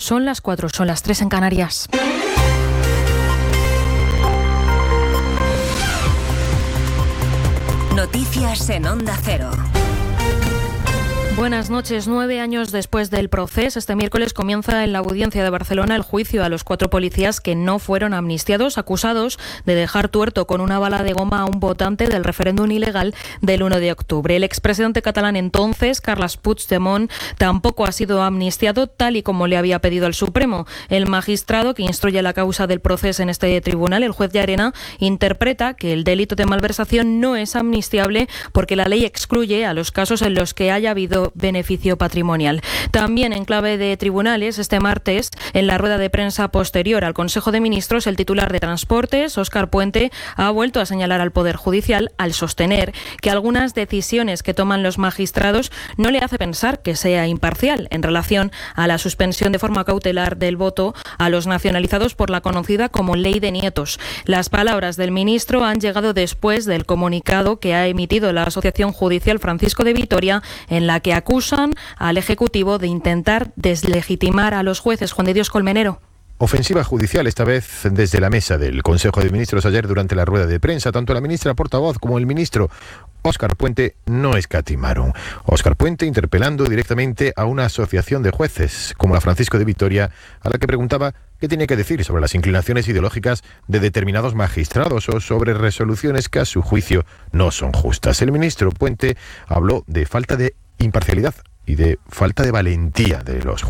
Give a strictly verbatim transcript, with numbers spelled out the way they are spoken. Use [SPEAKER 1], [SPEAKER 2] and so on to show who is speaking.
[SPEAKER 1] Son las cuatro, son las tres en Canarias.
[SPEAKER 2] Noticias en Onda Cero.
[SPEAKER 1] Buenas noches. Nueve años después del proceso, este miércoles comienza en la Audiencia de Barcelona el juicio a los cuatro policías que no fueron amnistiados, acusados de dejar tuerto con una bala de goma a un votante del referéndum ilegal del uno de octubre. El expresidente catalán entonces, Carles Puigdemont, tampoco ha sido amnistiado tal y como le había pedido el Supremo. El magistrado que instruye la causa del proceso en este tribunal, el juez Llarena, interpreta que el delito de malversación no es amnistiable porque la ley excluye a los casos en los que haya habido beneficio patrimonial. También en clave de tribunales, este martes, en la rueda de prensa posterior al Consejo de Ministros, el titular de Transportes, Óscar Puente, ha vuelto a señalar al Poder Judicial al sostener que algunas decisiones que toman los magistrados no le hace pensar que sea imparcial en relación a la suspensión de forma cautelar del voto a los nacionalizados por la conocida como Ley de Nietos. Las palabras del ministro han llegado después del comunicado que ha emitido la Asociación Judicial Francisco de Vitoria, en la que acusan al Ejecutivo de intentar deslegitimar a los jueces. Juan de Dios Colmenero.
[SPEAKER 3] Ofensiva judicial, esta vez desde la mesa del Consejo de Ministros ayer durante la rueda de prensa. Tanto la ministra portavoz como el ministro Óscar Puente no escatimaron. Óscar Puente interpelando directamente a una asociación de jueces, como la Francisco de Vitoria, a la que preguntaba qué tenía que decir sobre las inclinaciones ideológicas de determinados magistrados o sobre resoluciones que a su juicio no son justas. El ministro Puente habló de falta de imparcialidad y de falta de valentía de los jueces.